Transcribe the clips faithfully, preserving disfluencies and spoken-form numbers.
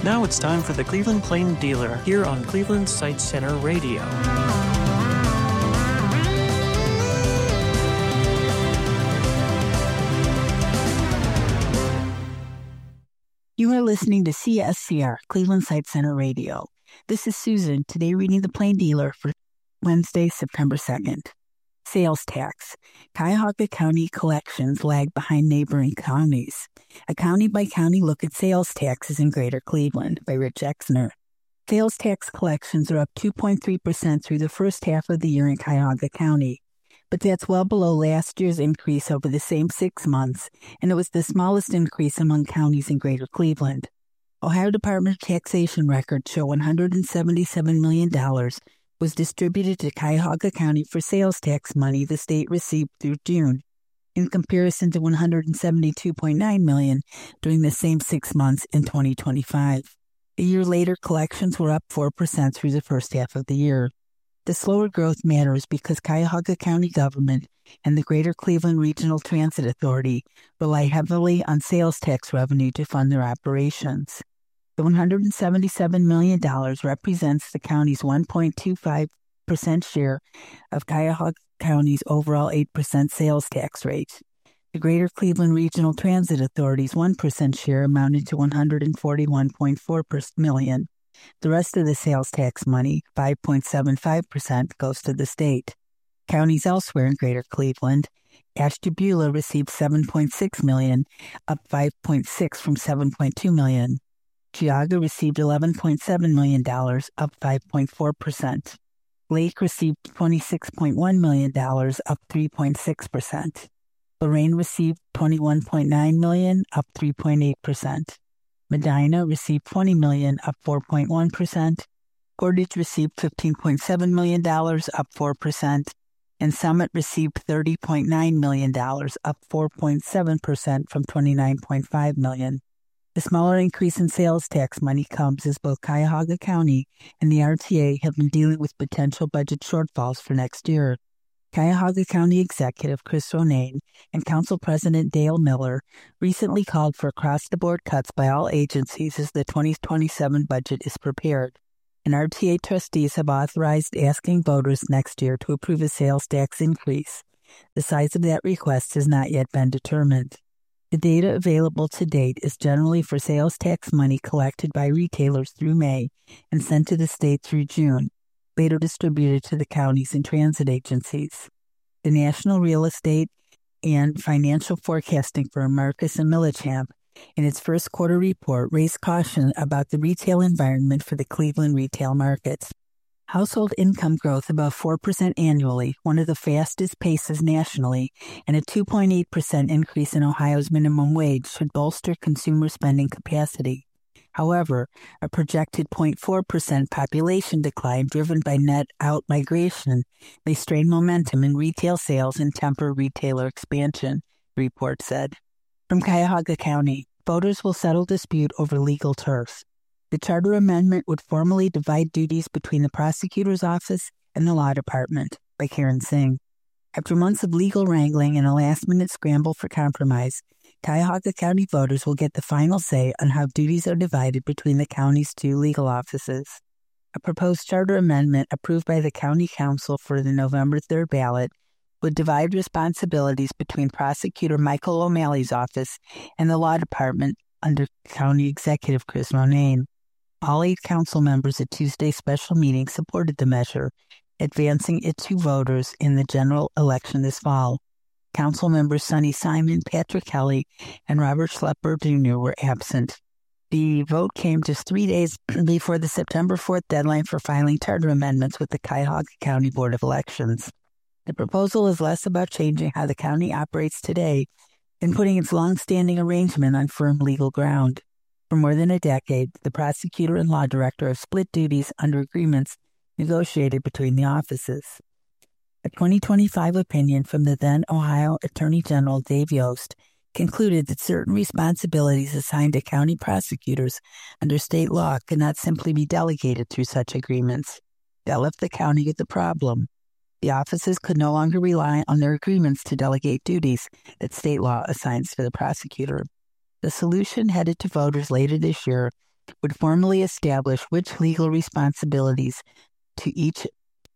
Now it's time for the Cleveland Plain Dealer here on Cleveland Sight Center Radio. You are listening to C S C R, Cleveland Sight Center Radio. This is Susan, today reading the Plain Dealer for Wednesday, September second. Sales tax. Cuyahoga County collections lag behind neighboring counties. A county-by-county look at sales taxes in Greater Cleveland by Rich Exner. Sales tax collections are up two point three percent through the first half of the year in Cuyahoga County. But that's well below last year's increase over the same six months, and it was the smallest increase among counties in Greater Cleveland. Ohio Department of Taxation records show one hundred seventy-seven million dollars was distributed to Cuyahoga County for sales tax money the state received through June, in comparison to one hundred seventy-two point nine million dollars during the same six months in twenty twenty-five. A year later, collections were up four percent through the first half of the year. The slower growth matters because Cuyahoga County government and the Greater Cleveland Regional Transit Authority rely heavily on sales tax revenue to fund their operations. The one hundred seventy-seven million dollars represents the county's one point two five percent share of Cuyahoga County's overall eight percent sales tax rate. The Greater Cleveland Regional Transit Authority's one percent share amounted to one hundred forty-one point four million dollars. The rest of the sales tax money, five point seven five percent, goes to the state. Counties elsewhere in Greater Cleveland, Ashtabula received seven point six million dollars, up five point six from seven point two million dollars. Geauga received eleven point seven million dollars, up five point four percent. Lake received twenty-six point one million dollars, up three point six percent. Lorraine received twenty-one point nine million dollars, up three point eight percent. Medina received twenty million dollars, up four point one percent. Portage received fifteen point seven million dollars, up four percent. And Summit received thirty point nine million dollars, up four point seven percent from twenty-nine point five million dollars. The smaller increase in sales tax money comes as both Cuyahoga County and the R T A have been dealing with potential budget shortfalls for next year. Cuyahoga County Executive Chris Ronayne and Council President Dale Miller recently called for across-the-board cuts by all agencies as the twenty twenty-seven budget is prepared. And R T A trustees have authorized asking voters next year to approve a sales tax increase. The size of that request has not yet been determined. The data available to date is generally for sales tax money collected by retailers through May and sent to the state through June, later distributed to the counties and transit agencies. The national real estate and financial forecasting firm Marcus and Millichap, in its first quarter report, raised caution about the retail environment for the Cleveland retail markets. Household income growth above four percent annually, one of the fastest paces nationally, and a two point eight percent increase in Ohio's minimum wage should bolster consumer spending capacity. However, a projected zero point four percent population decline driven by net out-migration may strain momentum in retail sales and temper retailer expansion, the report said. From Cuyahoga County, voters will settle dispute over legal turf. The charter amendment would formally divide duties between the prosecutor's office and the law department, by Karen Singh. After months of legal wrangling and a last-minute scramble for compromise, Cuyahoga County voters will get the final say on how duties are divided between the county's two legal offices. A proposed charter amendment approved by the County Council for the November third ballot would divide responsibilities between Prosecutor Michael O'Malley's office and the law department under County Executive Chris Ronayne. All eight council members at Tuesday's special meeting supported the measure, advancing it to voters in the general election this fall. Council members Sonny Simon, Patrick Kelly, and Robert Schlepper Junior were absent. The vote came just three days before the September fourth deadline for filing charter amendments with the Cuyahoga County Board of Elections. The proposal is less about changing how the county operates today than putting its long-standing arrangement on firm legal ground. For more than a decade, the prosecutor and law director have split duties under agreements negotiated between the offices. A twenty twenty-five opinion from the then Ohio Attorney General Dave Yost concluded that certain responsibilities assigned to county prosecutors under state law could not simply be delegated through such agreements. That left the county with a problem. The offices could no longer rely on their agreements to delegate duties that state law assigns to the prosecutor. The solution headed to voters later this year would formally establish which legal responsibilities to each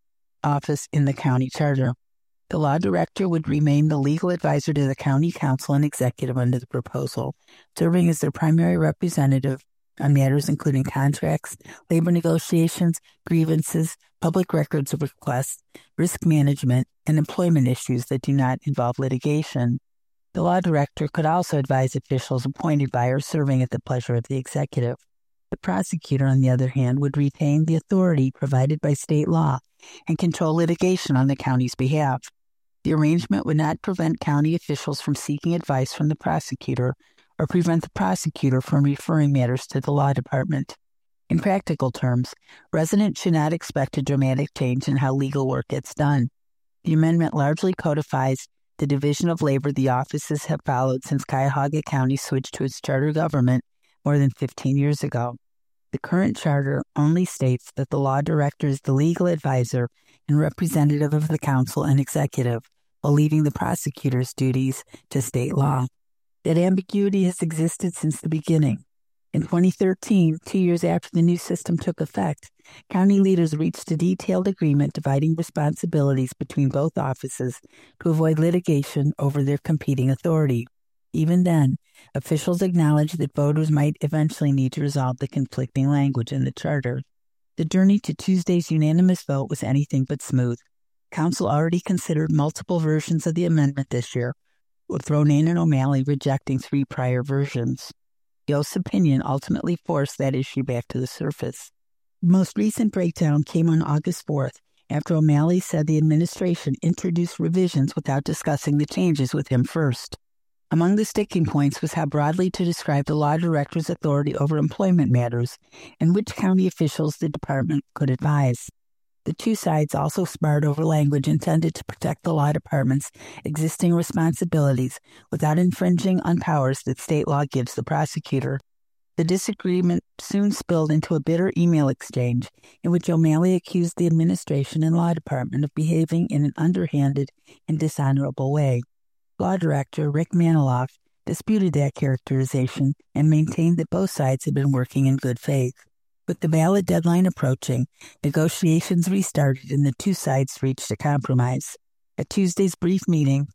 office in the county charter. The law director would remain the legal advisor to the county council and executive under the proposal, serving as their primary representative on matters including contracts, labor negotiations, grievances, public records of requests, risk management, and employment issues that do not involve litigation. The law director could also advise officials appointed by or serving at the pleasure of the executive. The prosecutor, on the other hand, would retain the authority provided by state law and control litigation on the county's behalf. The arrangement would not prevent county officials from seeking advice from the prosecutor or prevent the prosecutor from referring matters to the law department. In practical terms, residents should not expect a dramatic change in how legal work gets done. The amendment largely codifies the division of labor the offices have followed since Cuyahoga County switched to its charter government more than fifteen years ago. The current charter only states that the law director is the legal advisor and representative of the council and executive, while leaving the prosecutor's duties to state law. That ambiguity has existed since the beginning. In twenty thirteen, two years after the new system took effect, county leaders reached a detailed agreement dividing responsibilities between both offices to avoid litigation over their competing authority. Even then, officials acknowledged that voters might eventually need to resolve the conflicting language in the charter. The journey to Tuesday's unanimous vote was anything but smooth. Council already considered multiple versions of the amendment this year, with Ronan and O'Malley rejecting three prior versions. Yost's opinion ultimately forced that issue back to the surface. The most recent breakdown came on August fourth, after O'Malley said the administration introduced revisions without discussing the changes with him first. Among the sticking points was how broadly to describe the law director's authority over employment matters and which county officials the department could advise. The two sides also sparred over language intended to protect the law department's existing responsibilities without infringing on powers that state law gives the prosecutor. The disagreement soon spilled into a bitter email exchange in which O'Malley accused the administration and law department of behaving in an underhanded and dishonorable way. Law Director Rick Maniloff disputed that characterization and maintained that both sides had been working in good faith. With the ballot deadline approaching, negotiations restarted and the two sides reached a compromise. At Tuesday's brief meeting,